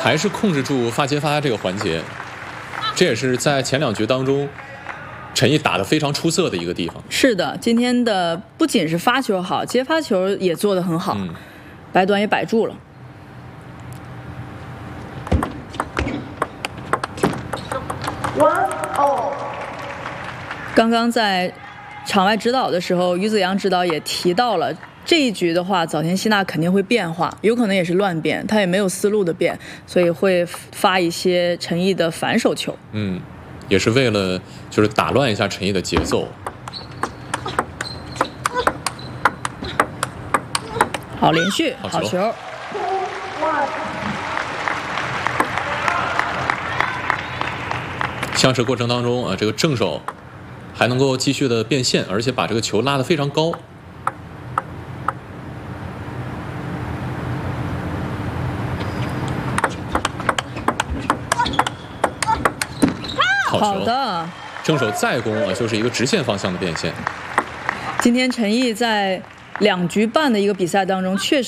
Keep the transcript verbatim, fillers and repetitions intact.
还是控制住发接发这个环节，这也是在前两局当中陈毅打得非常出色的一个地方。 是的，今天的不仅是发球好，接发球也做得很好，嗯、白短也摆住了。刚刚在场外指导的时候，于子阳指导也提到了。这一局的话，早田希娜肯定会变化，有可能也是乱变，他也没有思路的变，所以会发一些陈毅的反手球。 嗯，也是为了就是打乱一下陈毅的节奏。 好，连续好球。 好球相持过程当中啊，这个正手还能够继续的变线，而且把这个球拉得非常高。 好的， 正手再攻啊，就是一个直线方向的变线。 今天陈毅在两局半的一个比赛当中，确实。